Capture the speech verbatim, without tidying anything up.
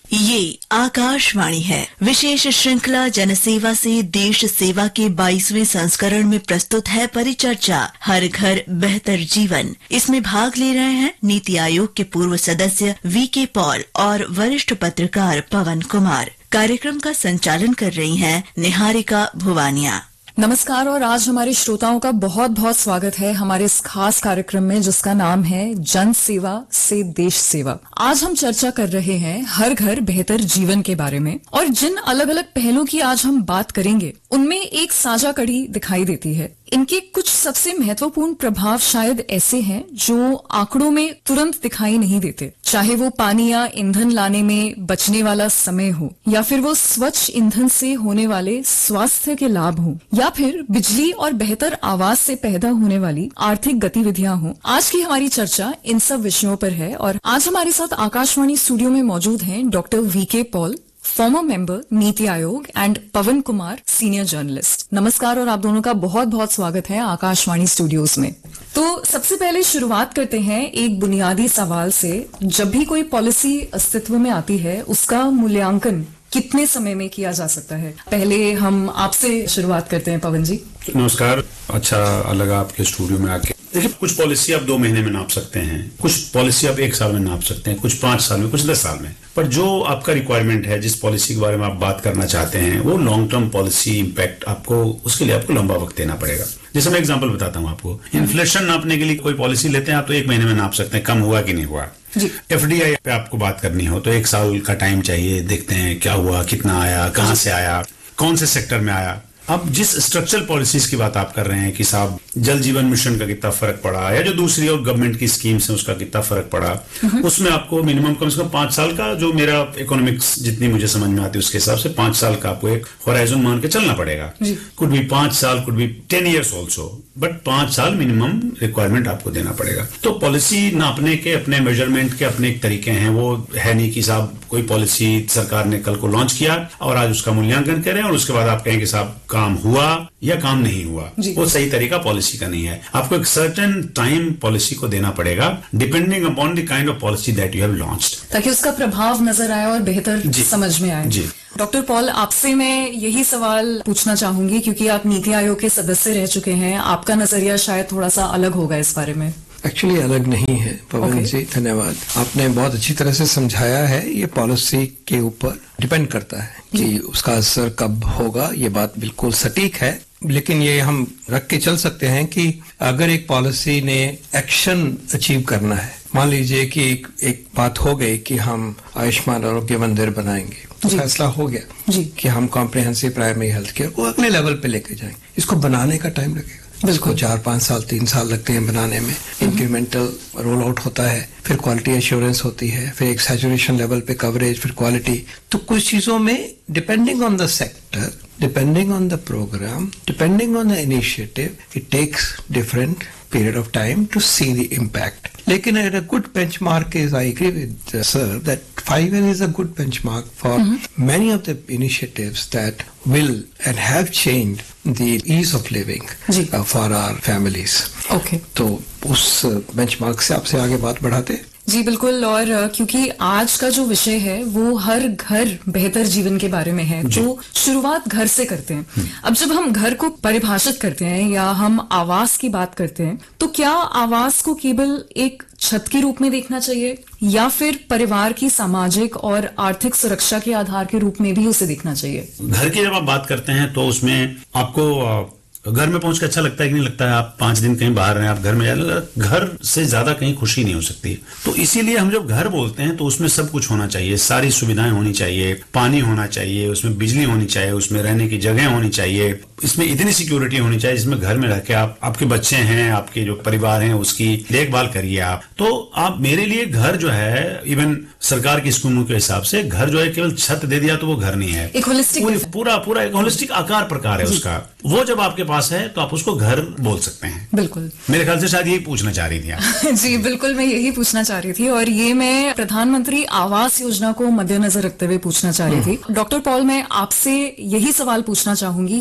ये आकाशवाणी है। विशेष श्रृंखला जनसेवा से देश सेवा के बाईसवें संस्करण में प्रस्तुत है परिचर्चा हर घर बेहतर जीवन। इसमें भाग ले रहे हैं नीति आयोग के पूर्व सदस्य वी के पॉल और वरिष्ठ पत्रकार पवन कुमार। कार्यक्रम का संचालन कर रही हैं निहारिका भुवानिया। नमस्कार और आज हमारे श्रोताओं का बहुत बहुत स्वागत है हमारे इस खास कार्यक्रम में जिसका नाम है जन सेवा से देश सेवा। आज हम चर्चा कर रहे हैं हर घर बेहतर जीवन के बारे में और जिन अलग अलग पहलों की आज हम बात करेंगे उनमें एक साझा कड़ी दिखाई देती है। इनके कुछ सबसे महत्वपूर्ण प्रभाव शायद ऐसे हैं जो आंकड़ों में तुरंत दिखाई नहीं देते, चाहे वो पानी या ईंधन लाने में बचने वाला समय हो या फिर वो स्वच्छ ईंधन से होने वाले स्वास्थ्य के लाभ हो या फिर बिजली और बेहतर आवास से पैदा होने वाली आर्थिक गतिविधियां हों। आज की हमारी चर्चा इन सब विषयों पर है और आज हमारे साथ आकाशवाणी स्टूडियो में मौजूद हैं डॉक्टर वी के Paul, farmer member NITI Aayog, and Pawan Kumar, senior journalist. नमस्कार और आप दोनों का बहुत बहुत स्वागत है आकाशवाणी स्टूडियोज में। तो सबसे पहले शुरुआत करते हैं एक बुनियादी सवाल से। जब भी कोई पॉलिसी अस्तित्व में आती है उसका मूल्यांकन कितने समय में किया जा सकता है? पहले हम आपसे शुरुआत करते हैं पवन जी। नमस्कार, अच्छा लगा आपके स्टूडियो में आके। देखिए, कुछ पॉलिसी आप दो महीने में नाप सकते हैं, कुछ पॉलिसी आप एक साल में नाप सकते हैं, कुछ पांच साल में, कुछ दस साल में। पर जो आपका रिक्वायरमेंट है, जिस पॉलिसी के बारे में आप बात करना चाहते हैं, वो लॉन्ग टर्म पॉलिसी इम्पैक्ट आपको, उसके लिए आपको लंबा वक्त देना पड़ेगा। जैसे मैं एग्जांपल बताता हूँ आपको। इन्फ्लेशन नापने के लिए कोई पॉलिसी लेते हैं आप तो एक महीने में नाप सकते हैं कम हुआ कि नहीं हुआ। एफडीआई पे आपको बात करनी हो तो एक साल का टाइम चाहिए, देखते हैं क्या हुआ, कितना आया, कहां से आया, कौन से सेक्टर में आया। अब जिस स्ट्रक्चरल पॉलिसीज की बात आप कर रहे हैं कि साहब जल जीवन मिशन का कितना फर्क पड़ा या जो दूसरी और गवर्नमेंट की स्कीम्स है उसका कितना फर्क पड़ा, उसमें आपको मिनिमम कम से कम पांच साल का, जो मेरा इकोनॉमिक्स जितनी मुझे समझ में आती है उसके हिसाब से पांच साल का आपको एक होराइजन मान के चलना पड़ेगा। कुड भी पांच साल, कुड भी टेन ईयर्स ऑल्सो, बट पांच साल मिनिमम रिक्वायरमेंट आपको देना पड़ेगा। तो पॉलिसी नापने के अपने मेजरमेंट के अपने एक तरीके हैं। वो है नहीं कि साहब कोई पॉलिसी सरकार ने कल को लॉन्च किया और आज उसका मूल्यांकन करें और उसके बाद आप कहें कि साहब काम हुआ या काम नहीं हुआ। वो सही तरीका पॉलिसी का नहीं है। आपको एक सर्टेन टाइम पॉलिसी को देना पड़ेगा depending upon the kind of policy that you have launched, ताकि उसका प्रभाव नजर आए और बेहतर समझ में आए। डॉक्टर पॉल, आपसे मैं यही सवाल पूछना चाहूंगी क्योंकि आप नीति आयोग के सदस्य रह चुके हैं। आपका नजरिया शायद थोड़ा सा अलग होगा इस बारे में। एक्चुअली अलग नहीं है पवन okay. जी, धन्यवाद। आपने बहुत अच्छी तरह से समझाया है। ये पॉलिसी के ऊपर डिपेंड करता है कि उसका असर कब होगा। ये बात बिल्कुल सटीक है, लेकिन ये हम रख के चल सकते हैं कि अगर एक पॉलिसी ने एक्शन अचीव करना है, मान लीजिए कि एक, एक बात हो गई कि हम आयुष्मान आरोग्य मंदिर बनाएंगे, तो फैसला हो गया जी कि हम कॉम्प्रिहेंसिव प्राइमरी हेल्थ केयर को अगले लेवल पे लेके जाएंगे। इसको बनाने का टाइम लगेगा, इसको चार पांच साल तीन साल लगते हैं बनाने में। इंक्रीमेंटल रोल आउट होता है, फिर क्वालिटी एश्योरेंस होती है, फिर एक सैचुरेशन लेवल पे कवरेज, फिर क्वालिटी। तो कुछ चीजों में depending on the sector, depending on the programme, depending on the initiative, it takes different period of time to see the impact. लेकिन a good benchmark is, I agree with uh, sir, that five years is a good benchmark for mm-hmm. many of the initiatives that will and have changed the ease of living uh, for our families. Okay. तो उस benchmark से आपसे आगे बात बढ़ाते जी बिल्कुल। और क्योंकि आज का जो विषय है वो हर घर बेहतर जीवन के बारे में है, तो शुरुआत घर से करते हैं। अब जब हम घर को परिभाषित करते हैं या हम आवास की बात करते हैं, तो क्या आवास को केवल एक छत के रूप में देखना चाहिए या फिर परिवार की सामाजिक और आर्थिक सुरक्षा के आधार के रूप में भी उसे देखना चाहिए? घर की जब आप बात करते हैं तो उसमें आपको घर में पहुंच के अच्छा लगता है कि नहीं लगता है? आप पांच दिन कहीं बाहर हैं, आप घर में जाए, घर से ज्यादा कहीं खुशी नहीं हो सकती। तो इसीलिए हम जब घर बोलते हैं तो उसमें सब कुछ होना चाहिए, सारी सुविधाएं होनी चाहिए, पानी होना चाहिए, उसमें बिजली होनी चाहिए, उसमें रहने की जगह होनी चाहिए, इसमें इतनी सिक्योरिटी होनी चाहिए जिसमें घर में रह के आप, आपके बच्चे हैं, आपके जो परिवार हैं उसकी देखभाल करिए आप। तो आप, मेरे लिए घर जो है, इवन सरकार की स्कीमों के हिसाब से घर जो है केवल छत दे दिया तो वो घर नहीं है, एक होलिस्टिक, पूरा पूरा एक होलिस्टिक आकार प्रकार है उसका। वो जब आपके पास है तो आप उसको घर बोल सकते हैं। बिल्कुल, मेरे ख्याल से शायद यही पूछना चाह रही थी आप। जी बिल्कुल, मैं यही पूछना चाह रही थी और ये मैं प्रधानमंत्री आवास योजना को मद्देनजर रखते हुए पूछना चाह रही थी। डॉक्टर पॉल, मैं आपसे यही सवाल पूछना चाहूंगी